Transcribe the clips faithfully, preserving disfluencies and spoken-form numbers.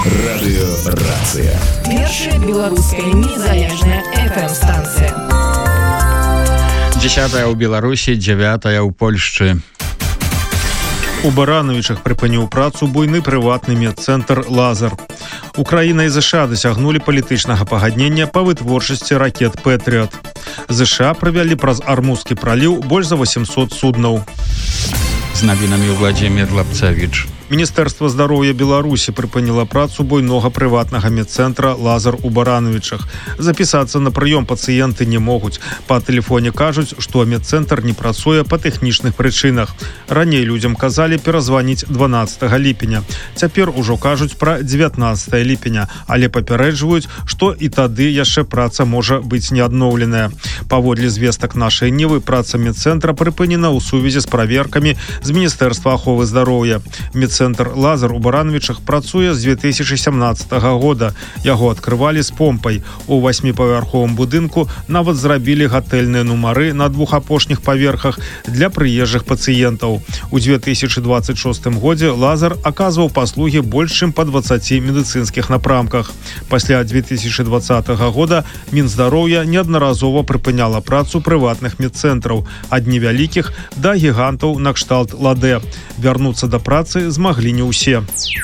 Радыёрацыя. Першая беларуская незалежная эф эм-станцыя. Дзесятая ў Беларусі, дзявятая ў Польшчы. У Барановичах прыпыніў працу буйны прыватны медцэнтр «Лазар». Украіна і ЗША дасягнулі палітычнага пагаднення па вытворчасці ракет «Пэтрыот». ЗША правялі праз Армузскі праліў больш за восемьсот суднаў. З навінамі Владзімір Лапцевіч. Міністэрства здароўя Беларусі прыпыніла працу буйнога прыватнага медцэнтра «Лазар» у Барановичах. Запісацца на прыём пацыенты не могуць. Па тэлефоне кажуць, што медцэнтр не працуе па тэхнічных прычынах. Раней людзям казалі перазваніць дванаццатага ліпеня. Цяпер ужо кажуць пра дзевятнаццатае ліпеня, але папярэджваюць, што і тады яшчэ праца можа быць не адноўленая. Паводле звестак нашай Нівы, праца медцэнтра прыпынена ў сувязі з праверкамі з Міністэрства аховы здароўя. Цэнтр «Лазар» у Барановичах працуе з две тысячи сямнаццатага года. Яго адкрывалі з помпай. У васьміпавярховым будынку нават зрабілі гатэльныя нумары на двух апошніх паверхах для прыезжых пацыентаў. У две тысячи двадцать шостым годзе «Лазар» аказваў паслугі больш чым па дваццаці медыцынскіх напрамках. Пасля две тысячи двадцатага года Мінздароўя неаднаразова прыпыняла працу прыватных медцэнтраў, ад невялікіх да гігантаў накшталт «Ладэ». Вярнуцца да працы змаглі маглі не ўсе.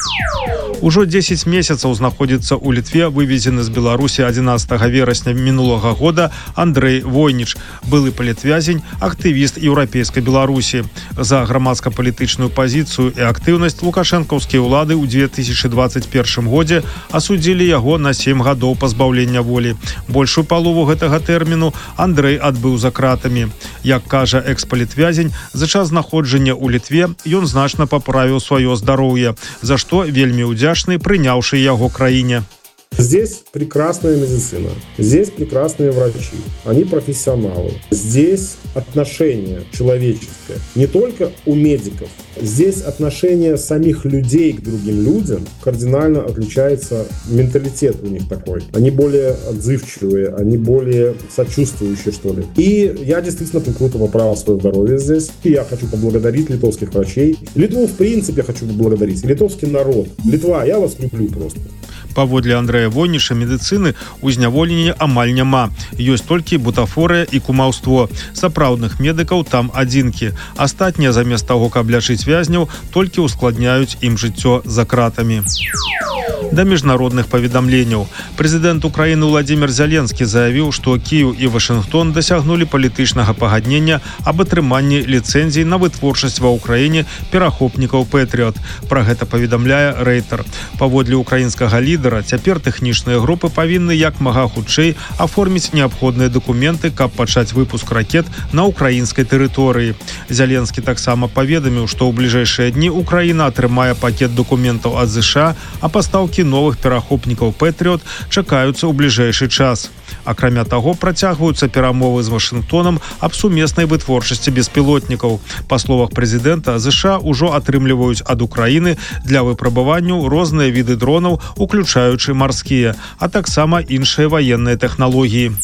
Ужо дзесяць месяцаў знаходзіцца ў Літве вывезены з Беларусі адзінаццатага верасня мінулага года Андрэй Войніч, былы палітвязень, актывіст еўрапейскай Беларусі. За грамадска-палітычную пазіцыю і актыўнасць лукашэнкаўскія ўлады ў две тысячи двадцать первым годзе асудзілі яго на сем гадоў пазбаўлення волі. Большую палову гэтага тэрміну Андрэй адбыў за кратамі. Як кажа экс-палітвязень, за час знаходжання ў Літве ён значна паправіў сваё здароўе, за што вельмі удзячны прыняўшы яго краіне. Здесь прекрасная медицина, здесь прекрасные врачи, они профессионалы. Здесь отношение человеческое, не только у медиков. Здесь отношение самих людей к другим людям кардинально отличается, менталитет у них такой. Они более отзывчивые, они более сочувствующие, что ли. И я действительно круто поправил свое здоровье здесь. И я хочу поблагодарить литовских врачей. Литву, в принципе, я хочу поблагодарить. Литовский народ. Литва, я вас люблю просто. Паводле Андрэя Войніша медыцыны ў зняволенні амаль няма. Ёсць толькі бутафорыя і кумаўство. Сапраўдных медыкаў там адзінкі. Астатнія замест таго, каб лячыць вязняў, толькі ускладняюць ім жыццё за кратамі. Да міжнародных паведамленняў. Прэзідэнт Украіны Владзімір Зеленскі заявіў, што Кіеў і Вашынгтон дасягнулі палітычнага пагаднення аб атрыманні ліцэнзій на вытворчасць ва ўкраіне перахопнікаў «Пэтрыот». Пра гэта паведамляе Рэйтер. Паводле украінскага лідара, цяпер тэхнічныя групы павінны як мага хутчэй аформіць неабходныя дакументы, каб пачаць выпуск ракет на украінскай тэрыторыі. Зеленскі таксама паведаміў, што ў бліжэйшыя дні Украіна атрымае пакет дакументаў ад ЗША, а пастаўкі новых перахопнікаў «Пэтрыот» чакаюцца ў бліжэйшы час. Акрамя таго, працягваюцца перамовы з Вашынгтонам аб сумеснай вытворчасці беспілотнікаў. Па словах прэзідэнта, ЗША ўжо атрымліваюць ад Украіны для выпрабаванню розныя віды дронаў, уключаючы марскія, а таксама іншыя ваенныя тэхналогіі.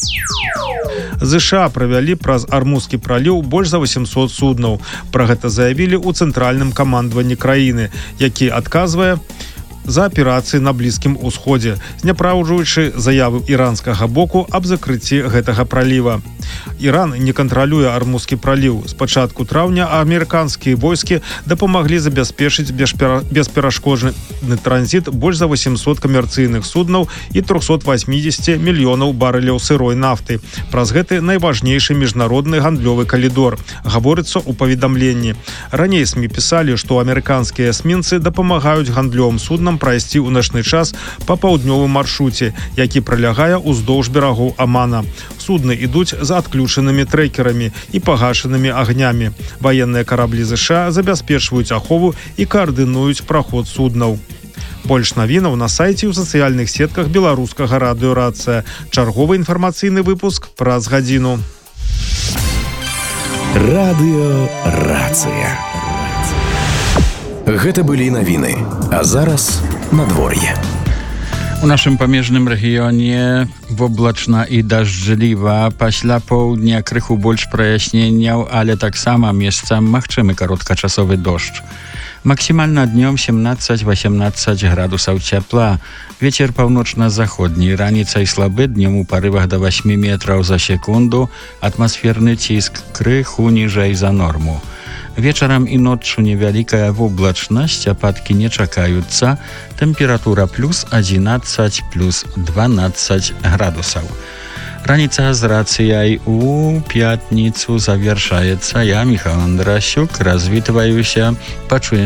ЗША правялі праз Армузскі праліў больш за восемьсот суднаў. Пра гэта заявілі ў цэнтральным камандаванні краіны, які адказвае за аперацыі на Блізкім Усходзе, зняпраўджваючы заявы іранскага боку аб закрыцці гэтага праліва. Іран не кантралюе Армузскі праліў. З пачатку траўня амерыканскія войскі дапамаглі забяспечыць бесперашкодны транзіт больш за восемьсот камерцыйных суднаў і триста восемьдесят мільёнаў барэляў сырой нафты. Праз гэты найважнейшы міжнародны гандлёвы калідор, гаворыцца ў паведамленні. Раней СМІ пісалі, што амерыканскія эсмінцы дапамагаюць гандлёвым суднам прайсці ў начны час па паўднёвым маршруце, які пралягае ўздоўж берагоў Амана. Судны ідуць з адключанымі трэкерамі і пагашанымі агнямі. Ваенныя караблі ЗША забяспечваюць ахову і каардынуюць праход суднаў. Больш навінаў на сайце і ў сацыяльных сетках беларускага радыёрацыя. Чарговы інфармацыйны выпуск праз гадзіну. Радыёрацыя. Гэта былі навіны, а зараз надвор'е. У нашым памежным рэгіёне воблачна і дажджліва, пасля поўдня крыху больш праясненняў, але таксама месцам магчымы кароткачасовы дождж. Maksymalna dniom siedemnaście osiemnaście gradusów ciepła. Wieczór północno-zachodni, ranica i słaby, dniem u porywach do ośmiu metrów za sekundę, atmosferny cisk krychu niżej za normu. Wieczorem i noczu niewielka oblaczność, opadki nie czekająca, temperatura plus jedenaście, plus dwanaście gradusów. Ranica z racji u piatnicu zawierszaється. Ja, Michał Andrasiuk, rozwitwaju się, poczuję